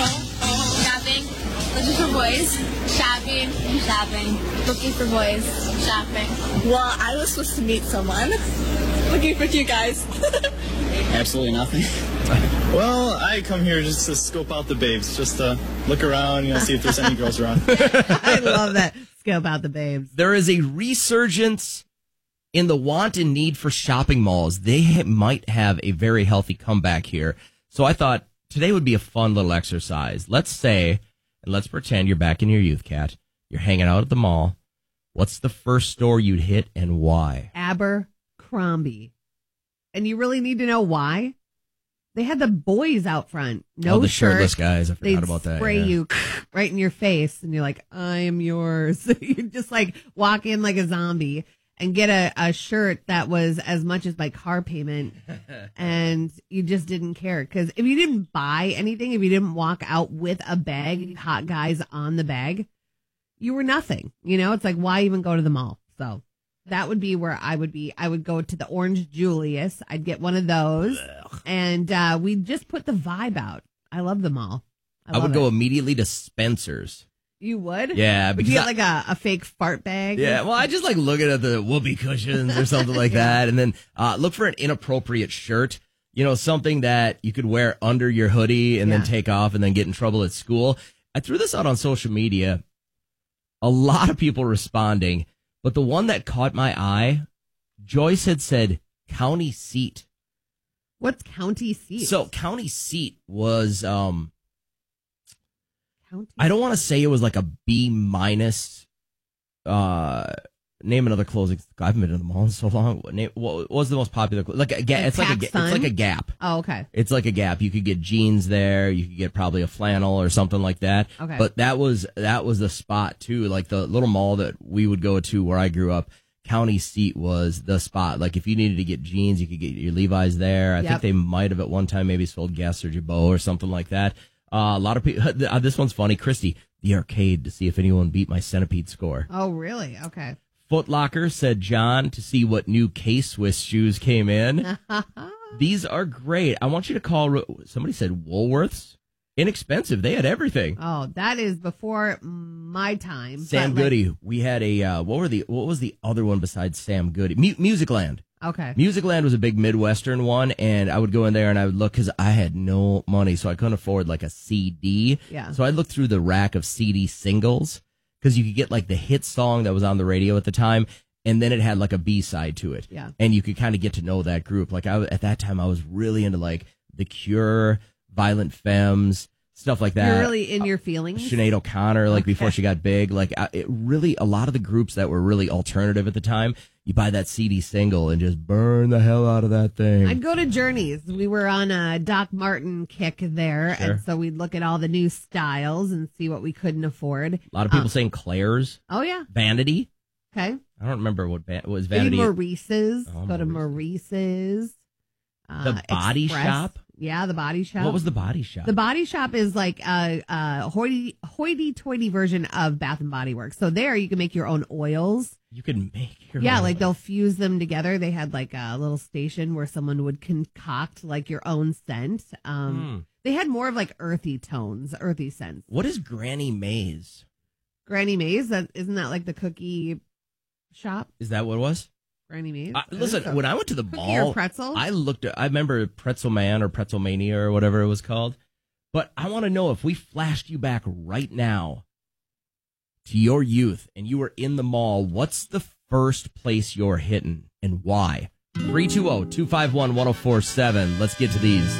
Shopping. Looking for boys. Shopping. Shopping. Looking for boys. Shopping. Well, I was supposed to meet someone. Looking for you guys. Absolutely nothing. Well, I come here just to scope out the babes, just to look around, see if there's any girls around. I love that. Scope out the babes. There is a resurgence in the want and need for shopping malls. They might have a very healthy comeback here. So I thought today would be a fun little exercise. Let's say, and let's pretend you're back in your youth, Kat. You're hanging out at the mall. What's the first store you'd hit and why? Abercrombie. And you really need to know why? They had the boys out front. No the shirt. shirtless guys. I forgot They'd about that. spray you right in your face, and you're like, I am yours. You just like walk in like a zombie and get a shirt that was as much as my car payment, and you just didn't care. Because if you didn't buy anything, if you didn't walk out with a bag, hot guys on the bag, you were nothing. It's like, why even go to the mall? So that would be where I would be. I would go to the Orange Julius. I'd get one of those. Ugh. And we'd just put the vibe out. I love the mall. I would go immediately to Spencer's. You would? Yeah. Would you get like a fake fart bag? Yeah. Well, I just like looking at the whoopee cushions or something like that. And then look for an inappropriate shirt. Something that you could wear under your hoodie and then take off and then get in trouble at school. I threw this out on social media. A lot of people responding. But the one that caught my eye, Joyce had said county seat. What's county seat? So county seat was, county I don't want to say it was like a B minus. Name another clothing. I haven't been to the mall in so long. What was the most popular? It's like a Gap. Oh, okay. It's like a Gap. You could get jeans there. You could get probably a flannel or something like that. Okay. But that was the spot too. Like the little mall that we would go to where I grew up. County seat was the spot. Like if you needed to get jeans, you could get your Levi's there. I think they might have at one time maybe sold Guess or Jabot or something like that. A lot of people. This one's funny. Christy, the arcade to see if anyone beat my Centipede score. Oh, really? Okay. Foot Locker, said John, to see what new K-Swiss shoes came in. These are great. I want you to call. Somebody said Woolworths. Inexpensive. They had everything. Oh, that is before my time. Sam Goody. We had a what was the other one besides Sam Goody? Musicland. Okay. Musicland was a big Midwestern one, and I would go in there and I would look because I had no money, so I couldn't afford like a CD. Yeah. So I'd look through the rack of CD singles because you could get like the hit song that was on the radio at the time, and then it had like a B-side to it. Yeah. And you could kind of get to know that group. Like at that time, I was really into like The Cure, Violent Femmes, stuff like that. You're really in your feelings. Sinead O'Connor, before she got big, it really, a lot of the groups that were really alternative at the time, you buy that CD single and just burn the hell out of that thing. I'd go to Journeys. We were on a Doc Martin kick there, Sure. and so we'd look at all the new styles and see what we couldn't afford. A lot of people saying Claire's. Oh, yeah. Vanity. Okay. I don't remember what was Vanity. Maybe Maurice's. Oh, Go to Maurice's. The Body Express. Shop. Yeah, the Body Shop. What was the Body Shop? The Body Shop is like a hoity-toity version of Bath and Body Works. So there you can make your own oils. You can make your Yeah, own. like they'll fuse them together. They had like a little station where someone would concoct like your own scent. They had more of like earthy tones, earthy scents. What is Granny Mays? Granny Mays, isn't that like the cookie shop? Is that what it was? Granny Mays? Listen, when I went to the Cookie mall, or pretzel? I remember Pretzel Man or Pretzel Mania or whatever it was called. But I want to know, if we flashed you back right now to your youth and you were in the mall, what's the first place you're hitting and why? 320-251-1047. Let's get to these.